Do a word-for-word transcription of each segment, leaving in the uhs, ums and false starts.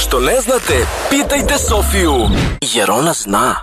što ne znate, pitajte Sofiju, jer ona zna.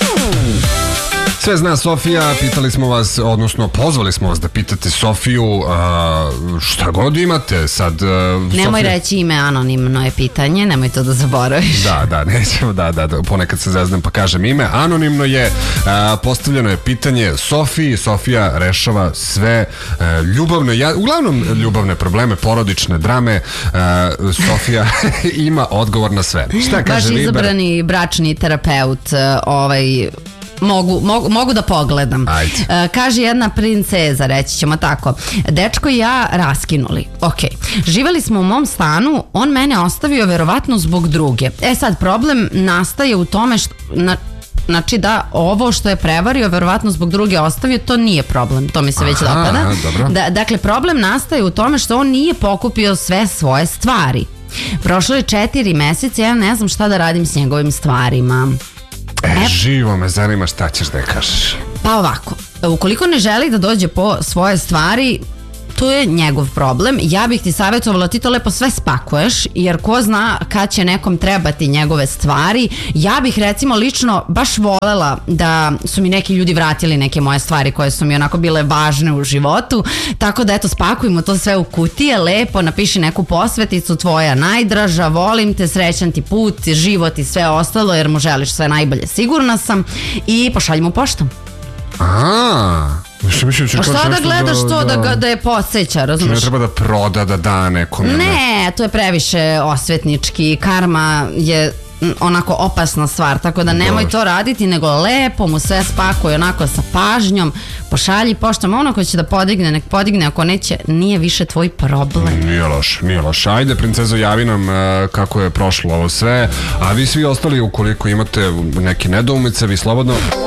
Sve zna Sofija, pitali smo vas, odnosno pozvali smo vas da pitate Sofiju a, šta god imate sad. A, nemoj Sofija... reći ime, anonimno je pitanje, nemoj to da zaboraviš. Da, da, nećemo, da, da, da, ponekad se zeznem pa kažem ime. Anonimno je, a, postavljeno je pitanje Sofiji, Sofija rešava sve a, ljubavne, ja, uglavnom ljubavne probleme, porodične drame, a, Sofija ima odgovor na sve. Šta kaže Baš Liber? izabrani bračni terapeut, ovaj... Mogu, mogu, mogu da pogledam. Ajde. Kaže jedna princeza, reći ćemo tako. Dečko i ja raskinuli. Ok. Živeli smo u mom stanu, on mene ostavio verovatno zbog druge. E sad, problem nastaje u tome što... Na, Znači da ovo što je prevario verovatno zbog druge ostavio, to nije problem, to mi se već Aha, dopada. dobro. Da, dakle, problem nastaje u tome što on nije pokupio sve svoje stvari. Prošlo je četiri meseca, ja ne znam šta da radim s njegovim stvarima. E, živo me zanima šta ćeš da je kažeš. Pa ovako, ukoliko ne želi da dođe po svoje stvari, to je njegov problem. Ja bih ti savjetovala, ti to lepo sve spakuješ, jer ko zna kad će nekom trebati njegove stvari. Ja bih recimo lično baš volela da su mi neki ljudi vratili neke moje stvari koje su mi onako bile važne u životu, tako da eto spakujemo to sve u kutije, lepo napiši neku posveticu, tvoja najdraža, volim te, srećan ti put, život i sve ostalo, jer mu želiš sve najbolje, sigurna sam, i pošaljimo poštom. Aha. Mislim, mislim, Pa šta da gledaš da, to da, da, ga, da je podsjeća, razumiješ? Ne treba da proda, da da nekom. Ne, to je previše osvetnički, karma je onako opasna stvar, tako da nemoj to raditi, nego lepo mu sve spakuj onako sa pažnjom, pošalji poštom, ono ko će da podigne, nek podigne, ako neće, nije više tvoj problem. Nije loš, nije loš. Ajde, princezo, javi nam uh, kako je prošlo ovo sve, a vi svi ostali, ukoliko imate neke nedoumice, vi slobodno